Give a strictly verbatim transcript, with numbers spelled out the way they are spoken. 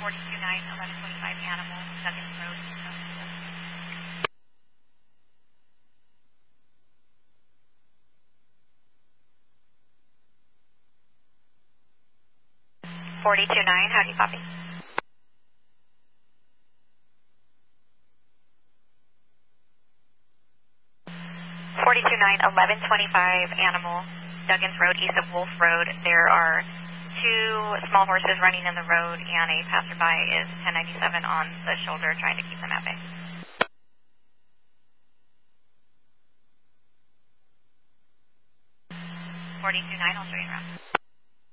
forty-two nine, eleven twenty-five Animal, Duggins Road. forty-two nine, how do you copy? forty-two nine, eleven twenty-five Animal, Duggins Road, east of Wolf Road. There are two small horses running in the road, and a passerby is ten ninety-seven on the shoulder trying to keep them at bay. forty-two nine, I'll show you around.